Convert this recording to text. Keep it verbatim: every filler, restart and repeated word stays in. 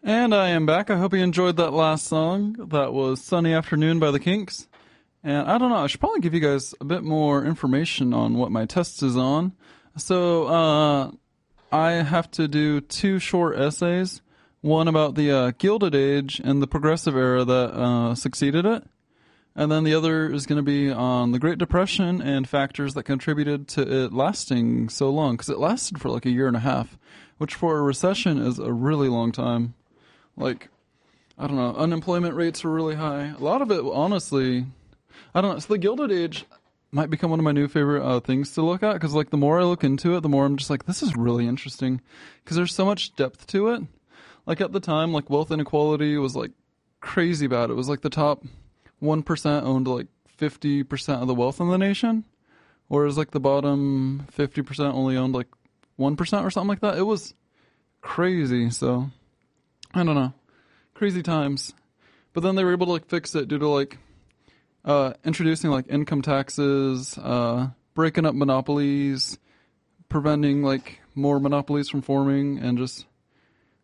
And I am back. I hope you enjoyed that last song. That was Sunny Afternoon by the Kinks. And I don't know, I should probably give you guys a bit more information on what my test is on. So, uh, I have to do two short essays. One about the uh, Gilded Age and the Progressive Era that uh, succeeded it. And then the other is going to be on the Great Depression and factors that contributed to it lasting so long. Because it lasted for like a year and a half, which for a recession is a really long time. Like, I don't know, unemployment rates were really high. A lot of it, honestly, I don't know. So the Gilded Age might become one of my new favorite uh, things to look at. Because like the more I look into it, the more I'm just like, this is really interesting. Because there's so much depth to it. Like at the time, like wealth inequality was like crazy bad. It was like the top one percent owned like fifty percent of the wealth in the nation, whereas like the bottom fifty percent only owned like one percent or something like that. It was crazy. So I don't know, crazy times. But then they were able to like fix it due to like uh, introducing like income taxes, uh, breaking up monopolies, preventing like more monopolies from forming, and just